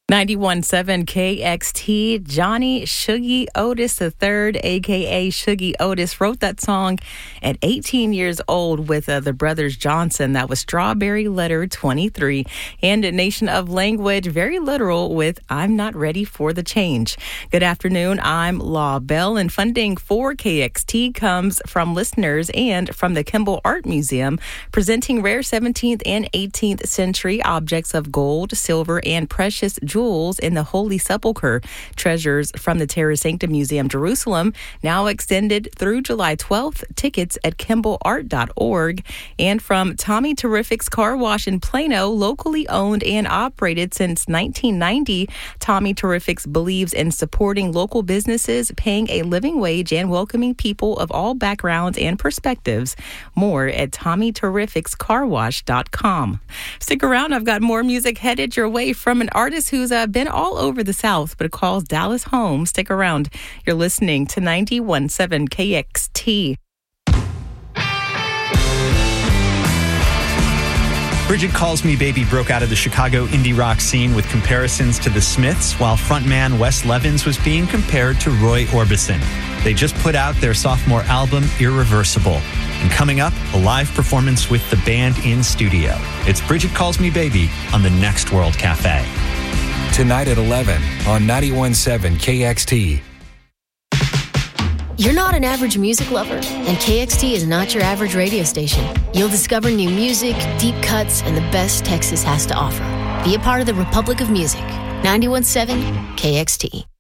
91.7 KXT, Johnny Shuggie Otis III, a.k.a. Shuggie Otis, wrote that song at 18 years old with the brothers Johnson. That was Strawberry Letter 23, and a Nation of Language, very literal, with I'm Not Ready for the Change. Good afternoon, I'm Law Bell, and funding for KXT comes from listeners and from the Kimball Art Museum, presenting rare 17th and 18th century objects of gold, silver, and precious jewels in the Holy Sepulchre. Treasures from the Terra Sancta Museum, Jerusalem, now extended through July 12th. Tickets at KimballArt.org. And from Tommy Terrific's Car Wash in Plano, locally owned and operated since 1990, Tommy Terrific's believes in supporting local businesses, paying a living wage, and welcoming people of all backgrounds and perspectives. More at TommyTerrificsCarWash.com. Stick around. I've got more music headed your way from an artist who's been all over the South, but calls Dallas home. Stick around. You're listening to 91.7 KXT. Bridget Calls Me Baby broke out of the Chicago indie rock scene with comparisons to the Smiths, while frontman Wes Levins was being compared to Roy Orbison. They just put out their sophomore album, Irreversible. And coming up, a live performance with the band in studio. It's Bridget Calls Me Baby on the Next World Cafe. Tonight at 11 on 91.7 KXT. You're not an average music lover, and KXT is not your average radio station. You'll discover new music, deep cuts, and the best Texas has to offer. Be a part of the Republic of Music. 91.7 KXT.